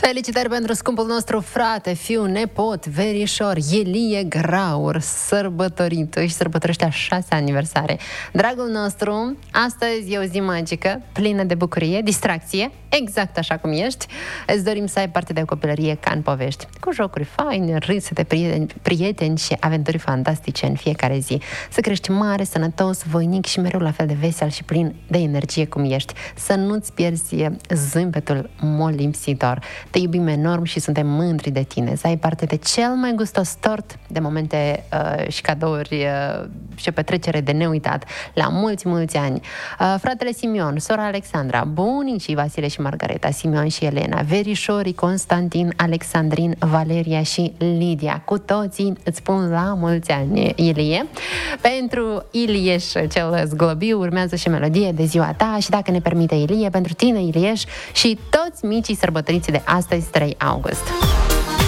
Felicitări pentru scumpul nostru frate, fiu, nepot, verișor, Ilie Graur, sărbătorit, își sărbătorește a 6-a aniversare. Dragul nostru, astăzi e o zi magică, plină de bucurie, distracție, exact așa cum ești. Îți dorim să ai parte de o copilărie ca în povești, cu jocuri faine, râsete, prieteni și aventuri fantastice în fiecare zi. Să crești mare, sănătos, voinic și mereu la fel de vesel și plin de energie cum ești. Să nu-ți pierzi zâmbetul molipsitor. Te iubim enorm și suntem mândri de tine. Să ai parte de cel mai gustos tort de momente și cadouri și o petrecere de neuitat la mulți ani. Fratele Simion, sora Alexandra, bunicii Vasile și Margareta, Simion și Elena, verișorii Constantin, Alexandrin, Valeria și Lidia. Cu toții îți spun la mulți ani, Ilie. Pentru Ilieș cel zglobiu urmează și melodie de ziua ta și, dacă ne permite, Ilie, pentru tine, Ilieș, și toți micii sărbătoriți de astăzi, 3 august.